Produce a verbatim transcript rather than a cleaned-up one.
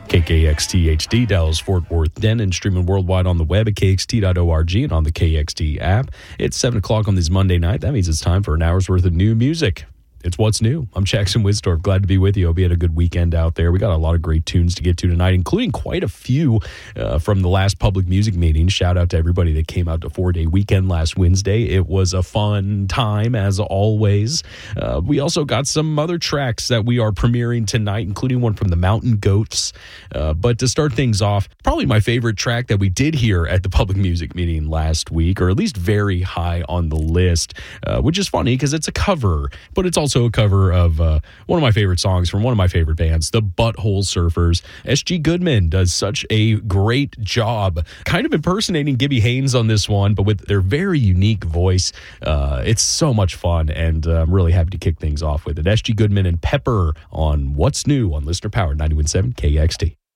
K K X T H D, Dallas, Fort Worth, Denton, streaming worldwide on the web at K X T dot org and on the K X T app. It's seven o'clock on this Monday night. That means it's time for an hour's worth of new music. It's What's New. I'm Jackson Wisdorf. Glad to be with you. Hope you had a good weekend out there. We got a lot of great tunes to get to tonight, including quite a few uh, from the last public music meeting. Shout out to everybody that came out to four-day weekend last Wednesday. It was a fun time, as always. Uh, we also got some other tracks that we are premiering tonight, including one from the Mountain Goats. Uh, but to start things off, probably my favorite track that we did hear at the public music meeting last week, or at least very high on the list, uh, which is funny because it's a cover, but it's also a cover of uh, one of my favorite songs from one of my favorite bands, the Butthole Surfers. S G Goodman does such a great job kind of impersonating Gibby Haynes on this one, but with their very unique voice. Uh, it's so much fun, and uh, I'm really happy to kick things off with it. S G Goodman and Pepper on What's New on Listener Power ninety-one point seven K X T.